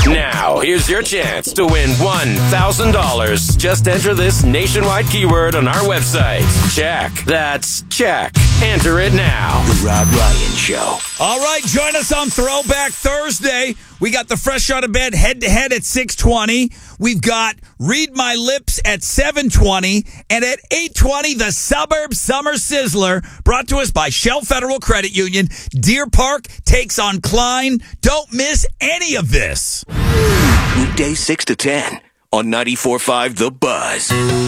Now, here's your chance to win $1,000. Just enter this nationwide keyword on our website. Check. That's check. Enter it now. The Rob Ryan Show. All right, join us on Throwback Thursday. We got the Fresh Out of Bed head-to-head at 6:20. We've got Read My Lips at 7:20. And at 8:20, the Suburb Summer Sizzler, brought to us by Shell Federal Credit Union. Deer Park takes on Klein. Don't miss any of this. Weekdays 6 to 10 on 94.5 The Buzz.